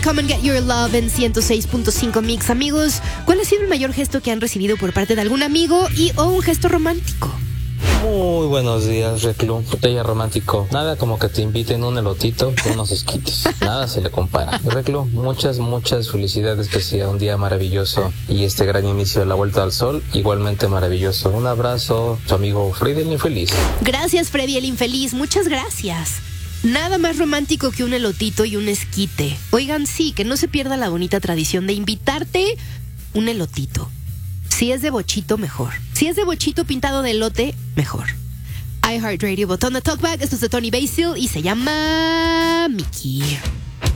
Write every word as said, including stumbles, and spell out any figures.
Come and Get Your Love en ciento seis punto cinco Mix. Amigos, ¿cuál ha sido el mayor gesto que han recibido por parte de algún amigo y o un gesto romántico? Muy buenos días, Reclu. Botella romántico. Nada como que te inviten un elotito con unos esquites. Nada se le compara. Reclu, muchas, muchas felicidades, que sea un día maravilloso y este gran inicio de la vuelta al sol igualmente maravilloso. Un abrazo, tu amigo Freddy el Infeliz. Gracias, Freddy el Infeliz. Muchas gracias. Nada más romántico que un elotito y un esquite. Oigan, sí, que no se pierda la bonita tradición de invitarte un elotito. Si es de bochito, mejor. Si es de bochito pintado de elote, mejor. iHeartRadio, botón de Talkback. Esto es de Tony Basil y se llama Mickey.